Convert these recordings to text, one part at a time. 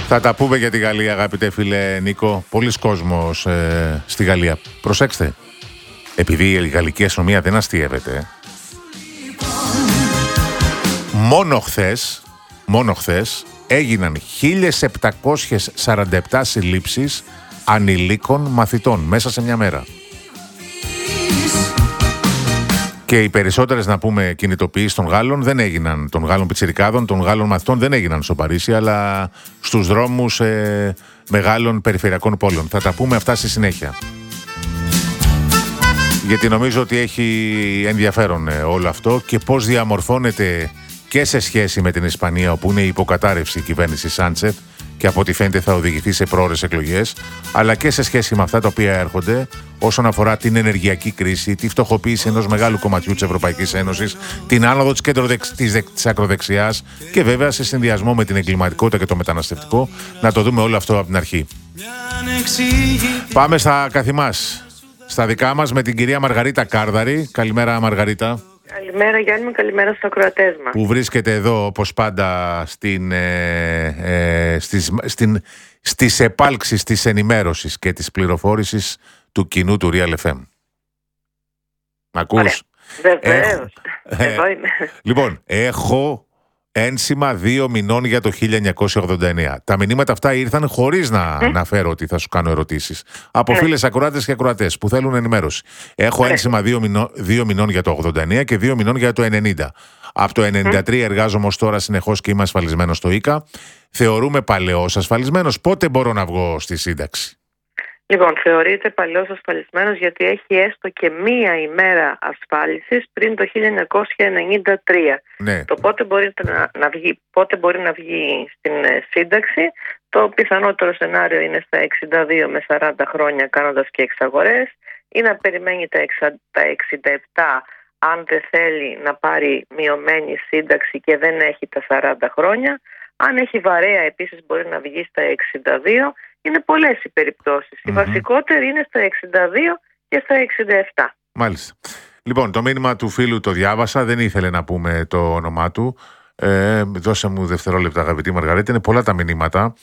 Θα τα πούμε για τη Γαλλία, αγαπητέ φίλε Νίκο. Πολλοί κόσμος στη Γαλλία. Προσέξτε, επειδή η γαλλική αστυνομία δεν αστείευεται, μόνο χθες έγιναν 1.747 συλλήψεις ανηλίκων μαθητών μέσα σε μια μέρα. Και οι περισσότερες, να πούμε, κινητοποιήσεις των Γάλλων δεν έγιναν, των Γάλλων πιτσιρικάδων, των Γάλλων μαθητών δεν έγιναν στο Παρίσι, αλλά στους δρόμους μεγάλων περιφερειακών πόλεων. Θα τα πούμε αυτά στη συνέχεια. Γιατί νομίζω ότι έχει ενδιαφέρον όλο αυτό και πώς διαμορφώνεται και σε σχέση με την Ισπανία, όπου είναι η υποκατάρρευση η κυβέρνηση Σάντσεφ και από ό,τι φαίνεται θα οδηγηθεί σε πρόορες εκλογές, αλλά και σε σχέση με αυτά τα οποία έρχονται όσον αφορά την ενεργειακή κρίση, τη φτωχοποίηση ενός μεγάλου κομματιού της Ευρωπαϊκής Ένωσης, την άνοδο της ακροδεξιάς και βέβαια σε συνδυασμό με την εγκληματικότητα και το μεταναστευτικό. Να το δούμε όλο αυτό από την αρχή. Πάμε στα καθημάς, στα δικά μας, με την κυρία Μαργαρίτα Κάρδαρη. Καλημέρα, Μαργαρίτα. Καλημέρα, Γιάννη μου, καλημέρα στους ακροατές μας. Που βρίσκεται εδώ, όπως πάντα, στις επάλξεις της ενημέρωσης και της πληροφόρησης του κοινού του Real FM. Μ' ακούς? Βεβαίως. Εδώ είμαι. Λοιπόν, έχω ένσημα 2 μηνών για το 1989. Τα μηνύματα αυτά ήρθαν χωρίς να αναφέρω ότι θα σου κάνω ερωτήσεις. Από φίλες ακροάτες και ακροατές που θέλουν ενημέρωση. Έχω ένσημα 2 μηνών για το 89 και 2 μηνών για το 90. Από το 93 εργάζομαι ως τώρα συνεχώς και είμαι ασφαλισμένος στο ΙΚΑ. Θεωρούμε παλαιός ασφαλισμένος. Πότε μπορώ να βγω στη σύνταξη? Λοιπόν, θεωρείται παλαιός ασφαλισμένος γιατί έχει έστω και μία ημέρα ασφάλισης πριν το 1993. Ναι. Το πότε μπορεί να βγει στην σύνταξη, το πιθανότερο σενάριο είναι στα 62 με 40 χρόνια κάνοντας και εξαγορές, ή να περιμένει τα 67 αν δεν θέλει να πάρει μειωμένη σύνταξη και δεν έχει τα 40 χρόνια. Αν έχει βαρέα επίσης μπορεί να βγει στα 62. Είναι πολλές οι περιπτώσεις. Η βασικότερη είναι στα 62 και στα 67. Μάλιστα. Λοιπόν, το μήνυμα του φίλου το διάβασα. Δεν ήθελε να πούμε το όνομά του. Δώσε μου δευτερόλεπτα, αγαπητή Μαργαρίτα. Είναι πολλά τα μηνύματα.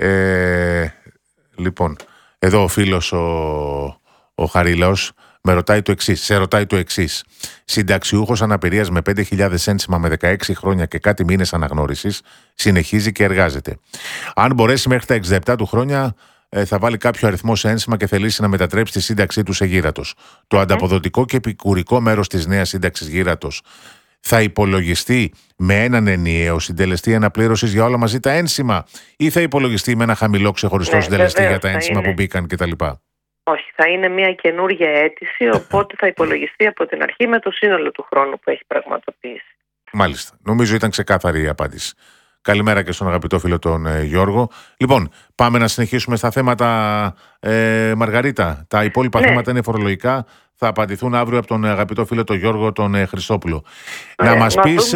Λοιπόν, εδώ ο φίλος ο Χαρίλαος σε ρωτάει το εξής. Συνταξιούχος αναπηρίας με 5.000 ένσημα με 16 χρόνια και κάτι μήνες αναγνώρισης, συνεχίζει και εργάζεται. Αν μπορέσει μέχρι τα 67 του χρόνια, θα βάλει κάποιο αριθμό σε ένσημα και θελήσει να μετατρέψει τη σύνταξή του σε γύρατος. Το ανταποδοτικό και επικουρικό μέρος της νέας σύνταξης γύρατος θα υπολογιστεί με έναν ενιαίο συντελεστή αναπλήρωσης για όλα μαζί τα ένσημα, ή θα υπολογιστεί με ένα χαμηλό ξεχωριστό συντελεστή για τα ένσημα που μπήκαν κτλ? Όχι, θα είναι μια καινούργια αίτηση, οπότε θα υπολογιστεί από την αρχή με το σύνολο του χρόνου που έχει πραγματοποιήσει. Μάλιστα. Νομίζω ήταν ξεκάθαρη η απάντηση. Καλημέρα και στον αγαπητό φίλο τον Γιώργο. Λοιπόν, πάμε να συνεχίσουμε στα θέματα, Μαργαρίτα. Τα υπόλοιπα θέματα είναι φορολογικά. Θα απαντηθούν αύριο από τον αγαπητό φίλο τον Γιώργο τον Χριστόπουλο. Να μας πεις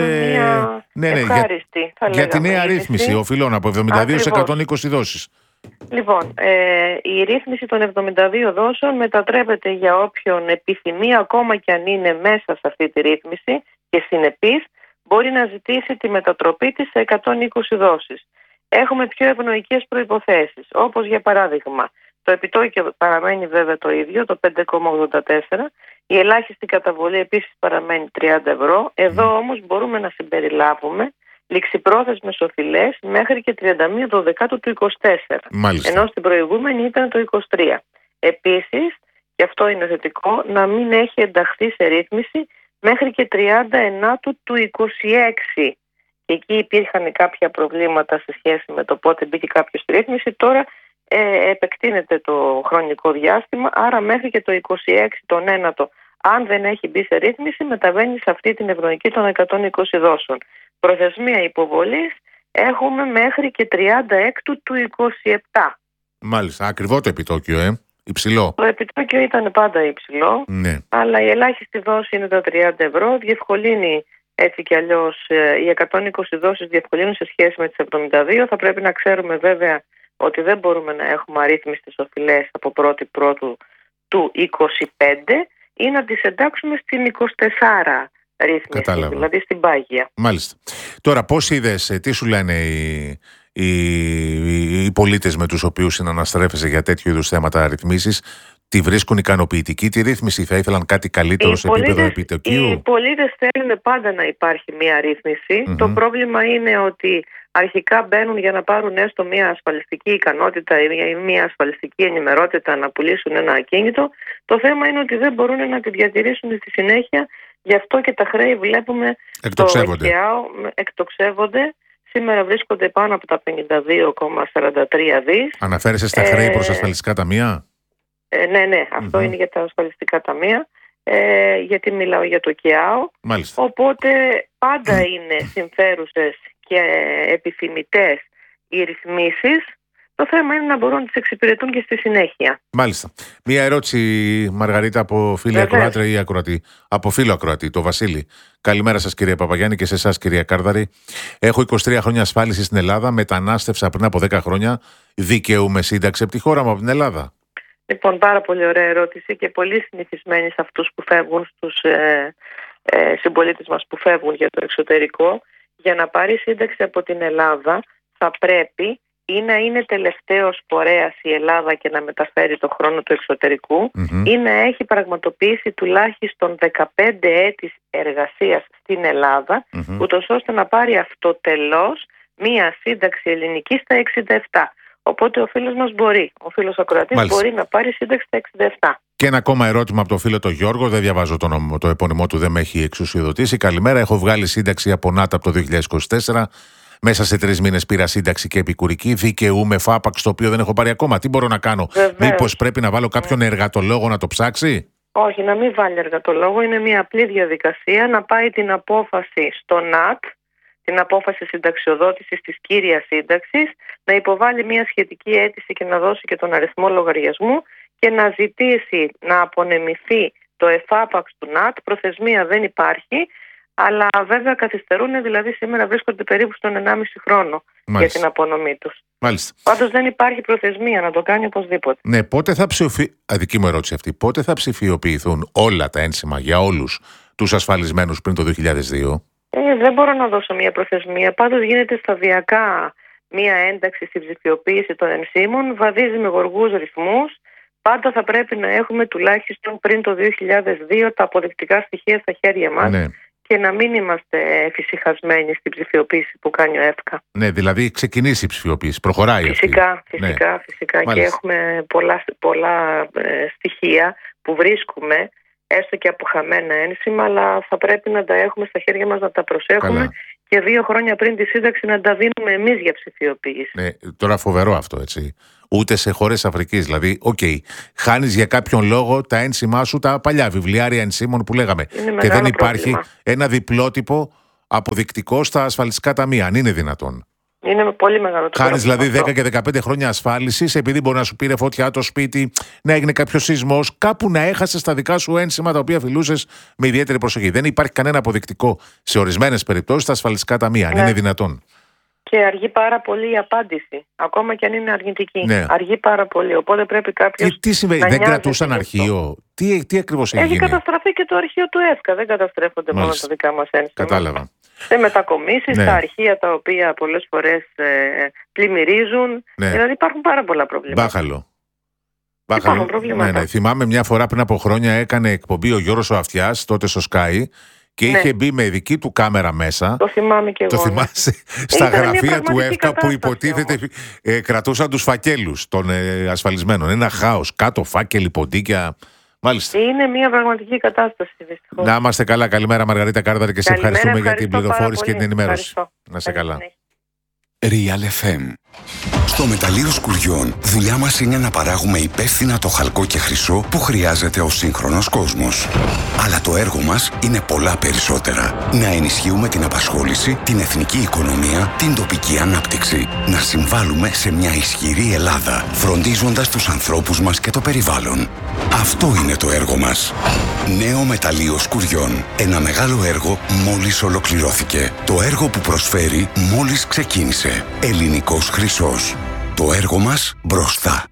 για τη νέα ρύθμιση οφειλών από 72 σε 120 δόσεις. Λοιπόν, η ρύθμιση των 72 δόσεων μετατρέπεται για όποιον επιθυμεί, ακόμα και αν είναι μέσα σε αυτή τη ρύθμιση και συνεπής, μπορεί να ζητήσει τη μετατροπή της σε 120 δόσεις. Έχουμε πιο ευνοϊκές προϋποθέσεις, όπως για παράδειγμα, το επιτόκιο παραμένει βέβαια το ίδιο, το 5,84, η ελάχιστη καταβολή επίσης παραμένει 30 ευρώ. Εδώ όμως μπορούμε να συμπεριλάβουμε ληξιπρόθεσμες οφειλές μέχρι και 31 Δεκάτου του 24. Μάλιστα. Ενώ στην προηγούμενη ήταν το 23. Επίσης, και αυτό είναι θετικό, να μην έχει ενταχθεί σε ρύθμιση μέχρι και 39 του 26. Και εκεί υπήρχαν κάποια προβλήματα σε σχέση με το πότε μπήκε κάποιο στη ρύθμιση. Τώρα επεκτείνεται το χρονικό διάστημα, άρα μέχρι και το 26 τον ένατο, αν δεν έχει μπει σε ρύθμιση, μεταβαίνει σε αυτή την ευνοϊκή των 120 δόσεων. Προθεσμία υποβολής έχουμε μέχρι και 36 του 27. Μάλιστα. Ακριβό το επιτόκιο, υψηλό. Το επιτόκιο ήταν πάντα υψηλό, αλλά η ελάχιστη δόση είναι τα 30 ευρώ. Διευκολύνει έτσι κι αλλιώς, οι 120 δόσεις διευκολύνουν σε σχέση με τις 72. Θα πρέπει να ξέρουμε βέβαια ότι δεν μπορούμε να έχουμε αρρύθμιστες οφειλές από 1η Πρώτου του 25 ή να τις εντάξουμε στην 24 ρύθμιση, δηλαδή στην πάγια. Μάλιστα. Τώρα πώς είδες, τι σου λένε οι πολίτες με τους οποίους συναναστρέφεσαι για τέτοιου είδους θέματα ρυθμίσεις, τη βρίσκουν ικανοποιητική τη ρύθμιση, θα ήθελαν κάτι καλύτερο σε επίπεδο επιτοκίου? Οι πολίτες θέλουν πάντα να υπάρχει μια ρύθμιση. Το πρόβλημα είναι ότι αρχικά μπαίνουν για να πάρουν έστω μια ασφαλιστική ικανότητα ή μια ασφαλιστική ενημερότητα να πουλήσουν ένα ακίνητο. Το θέμα είναι ότι δεν μπορούν να τη διατηρήσουν στη συνέχεια. Γι' αυτό και τα χρέη βλέπουμε εκτοξεύονται. Σήμερα βρίσκονται πάνω από τα 52,43 δις. Αναφέρεσαι στα χρέη προς ασφαλιστικά ταμεία? Ναι, αυτό είναι για τα ασφαλιστικά ταμεία. Γιατί μιλάω για το ΚΕΑΟ. Μάλιστα. Οπότε πάντα είναι συμφέρουσες και επιθυμητές οι ρυθμίσεις. Το θέμα είναι να μπορούν να τις εξυπηρετούν και στη συνέχεια. Μάλιστα. Μία ερώτηση, Μαργαρίτα, από φίλη ακροάτρια ή ακροατή. Από φίλο ακροατή, το Βασίλη. Καλημέρα σας, κυρία Παπαγιάννη, και σε εσάς, κυρία Κάρδαρη. Έχω 23 χρόνια ασφάλιση στην Ελλάδα. Μετανάστευσα πριν από 10 χρόνια. Δικαιούμαι σύνταξη από τη χώρα μου, από την Ελλάδα? Λοιπόν, πάρα πολύ ωραία ερώτηση και πολύ συνηθισμένη σε αυτούς που φεύγουν, στους συμπολίτες μας που φεύγουν για το εξωτερικό. Για να πάρει σύνταξη από την Ελλάδα θα πρέπει ή να είναι τελευταίος φορέας η Ελλάδα και να μεταφέρει το χρόνο του εξωτερικού, ή να έχει πραγματοποιήσει τουλάχιστον 15 έτη εργασίας στην Ελλάδα, ούτως ώστε να πάρει αυτοτελώς μία σύνταξη ελληνική στα 67. Οπότε ο φίλος μας μπορεί, ο φίλος ακροατής μπορεί να πάρει σύνταξη στα 67. Και ένα ακόμα ερώτημα από το φίλο τον Γιώργο, δεν διαβάζω το επώνυμό του, δεν με έχει εξουσιοδοτήσει. Καλημέρα, έχω βγάλει σύνταξη από ΝΑΤ από το 2024. Μέσα σε 3 μήνες πήρα σύνταξη και επικουρική. Δικαιούμαι φάπαξ, το οποίο δεν έχω πάρει ακόμα. Τι μπορώ να κάνω? Μήπως πρέπει να βάλω κάποιον εργατολόγο να το ψάξει? Όχι, να μην βάλει εργατολόγο. Είναι μια απλή διαδικασία να πάει την απόφαση στο ΝΑΤ, την απόφαση συνταξιοδότησης της κύριας σύνταξης, να υποβάλει μια σχετική αίτηση και να δώσει και τον αριθμό λογαριασμού και να ζητήσει να απονεμηθεί το εφάπαξ του ΝΑΤ. Προθεσμία δεν υπάρχει, αλλά βέβαια καθυστερούν, δηλαδή σήμερα βρίσκονται περίπου στον 1,5 χρόνο για την απονομή τους. Μάλιστα. Πάντως δεν υπάρχει προθεσμία, να το κάνει οπωσδήποτε. Ναι, πότε θα δική μου ερώτηση αυτή, πότε θα ψηφιοποιηθούν όλα τα ένσημα για όλους τους ασφαλισμένους πριν το 2002? Δεν μπορώ να δώσω μια προθεσμία. Πάντως γίνεται σταδιακά μια ένταξη στη ψηφιοποίηση των ενσύμων, βαδίζει με γοργούς ρυθμούς. Πάντα θα πρέπει να έχουμε τουλάχιστον πριν το 2002 τα αποδεικτικά στοιχεία στα χέρια μας. Ναι. Και να μην είμαστε εφησυχασμένοι στην ψηφιοποίηση που κάνει ο ΕΦΚΑ. Ναι, δηλαδή ξεκινήσει η ψηφιοποίηση, προχωράει φυσικά, αυτή. Φυσικά. Και έχουμε πολλά στοιχεία που βρίσκουμε, έστω και από χαμένα ένσημα, αλλά θα πρέπει να τα έχουμε στα χέρια μας, να τα προσέχουμε. Καλά. Και 2 χρόνια πριν τη σύνταξη να τα δίνουμε εμείς για ψηφιοποίηση. Ναι, τώρα φοβερό αυτό, έτσι. Ούτε σε χώρες Αφρικής. Δηλαδή, χάνεις για κάποιον λόγο τα ένσημά σου, τα παλιά βιβλιάρια ενσύμων που λέγαμε. Και δεν υπάρχει ένα διπλότυπο αποδεικτικό στα ασφαλιστικά ταμεία. Αν είναι δυνατόν. Είναι πολύ μεγάλο το χάνεις δηλαδή 10 και 15 χρόνια ασφάλισης, επειδή μπορεί να σου πήρε φωτιά το σπίτι, να έγινε κάποιο σεισμός, κάπου να έχασες τα δικά σου ένσημα τα οποία φιλούσες με ιδιαίτερη προσοχή. Δεν υπάρχει κανένα αποδεικτικό σε ορισμένες περιπτώσεις στα ασφαλιστικά ταμεία. Αν είναι δυνατόν. Και αργεί πάρα πολύ η απάντηση, ακόμα και αν είναι αρνητική. Ναι. Αργεί πάρα πολύ. Οπότε πρέπει κάποιος. Και τι συμβαίνει, δεν κρατούσαν αρχείο? Τι ακριβώς έχει γίνει? Έχει καταστραφεί και το αρχείο του ΕΦΚΑ. Δεν καταστρέφονται μόνο τα δικά μας ένσημα. Κατάλαβα. Σε μετακομίσεις, τα αρχεία τα οποία πολλές φορές πλημμυρίζουν. Δηλαδή υπάρχουν πάρα πολλά προβλήματα. Μπάχαλο. Υπάρχουν προβλήματα. Ναι. Θυμάμαι μια φορά πριν από χρόνια έκανε εκπομπή ο Γιώργος ο Αυτιάς, τότε στο Sky. Και είχε μπει με δική του κάμερα μέσα. Το θυμάμαι και εγώ. Το θυμάσαι. Στα γραφεία του ΕΦΚΑ που υποτίθεται κρατούσαν τους φακέλους των ασφαλισμένων. Ένα χάος. Κάτω φάκελοι, ποντίκια. Μάλιστα. Είναι μια πραγματική κατάσταση, δυστυχώς. Να είμαστε καλά. Καλημέρα, Μαργαρίτα Κάρδαρη, και σε ευχαριστούμε για την πληροφόρηση και την ενημέρωση. Να είσαι καλά. Real FM. Στο μεταλλείο Σκουριών, δουλειά μας είναι να παράγουμε υπεύθυνα το χαλκό και χρυσό που χρειάζεται ο σύγχρονος κόσμος. Αλλά το έργο μας είναι πολλά περισσότερα. Να ενισχύουμε την απασχόληση, την εθνική οικονομία, την τοπική ανάπτυξη. Να συμβάλλουμε σε μια ισχυρή Ελλάδα, φροντίζοντας τους ανθρώπους μας και το περιβάλλον. Αυτό είναι το έργο μας. Νέο μεταλλείο Σκουριών. Ένα μεγάλο έργο μόλις ολοκληρώθηκε. Το έργο που προσφέρει μόλις ξεκίνησε. Ελληνικός χρυσός. Το έργο μας μπροστά.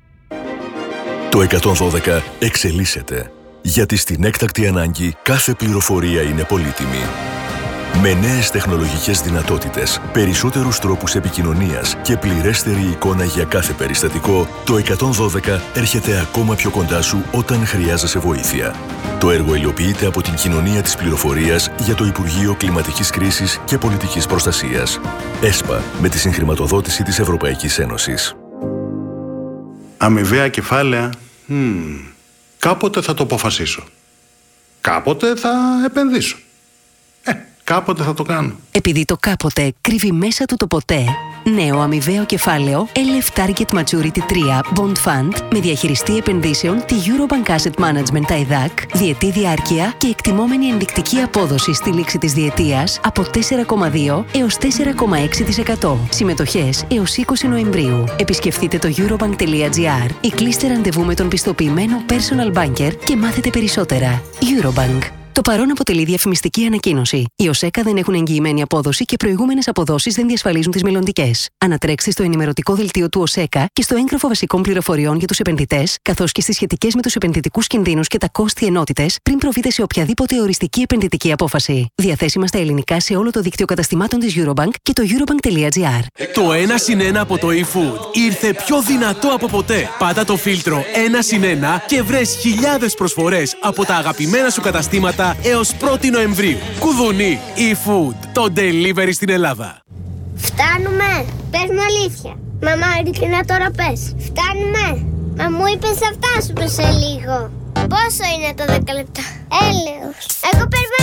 Το 112 εξελίσσεται. Γιατί στην έκτακτη ανάγκη κάθε πληροφορία είναι πολύτιμη. Με νέες τεχνολογικές δυνατότητες, περισσότερους τρόπους επικοινωνίας και πληρέστερη εικόνα για κάθε περιστατικό, το 112 έρχεται ακόμα πιο κοντά σου όταν χρειάζεσαι βοήθεια. Το έργο υλοποιείται από την Κοινωνία της Πληροφορίας για το Υπουργείο Κλιματικής Κρίσης και Πολιτικής Προστασίας. ΕΣΠΑ, με τη συγχρηματοδότηση της Ευρωπαϊκής Ένωσης. Αμοιβαία κεφάλαια. Κάποτε θα το αποφασίσω. Κάποτε θα επενδύσω. Κάποτε θα το κάνω. Επειδή το κάποτε κρύβει μέσα του το ποτέ, νέο αμοιβαίο κεφάλαιο LF Target Maturity 3 Bond Fund με διαχειριστή επενδύσεων τη Eurobank Asset Management ΤΑΙΔΑΚ, διετή διάρκεια και εκτιμόμενη ενδεικτική απόδοση στη λήξη της διετίας από 4,2 έως 4,6%. Συμμετοχές έως 20 Νοεμβρίου. Επισκεφτείτε το eurobank.gr ή κλείστε ραντεβού με τον πιστοποιημένο personal banker και μάθετε περισσότερα. Eurobank. Το παρόν αποτελεί διαφημιστική ανακοίνωση. Οι ΟΣΕΚΑ δεν έχουν εγγυημένη απόδοση και προηγούμενες αποδόσεις δεν διασφαλίζουν τις μελλοντικές. Ανατρέξτε στο ενημερωτικό δελτίο του ΟΣΕΚΑ και στο έγγραφο βασικών πληροφοριών για τους επενδυτές, καθώς και στις σχετικές με τους επενδυτικούς κινδύνους και τα κόστη ενότητες, πριν προβείτε σε οποιαδήποτε οριστική επενδυτική απόφαση. Διαθέσιμα στα ελληνικά σε όλο το δίκτυο καταστημάτων της Eurobank και το eurobank.gr. Το 1+1 από το eFood ήρθε πιο δυνατό από ποτέ. Πάτα το φίλτρο 1+1 και βρες χιλιάδες προσφορές από τα αγαπημένα σου καταστήματα έως 1η Νοεμβρίου. Κουδουνί eFood, το delivery στην Ελλάδα. Φτάνουμε! Πες μου αλήθεια. Μαμά, ειλικρινά τώρα πες. Φτάνουμε! Μα μου είπες θα φτάσουμε σε λίγο. Πόσο είναι το 10 λεπτά? Έλεος. Εγώ περιμένω.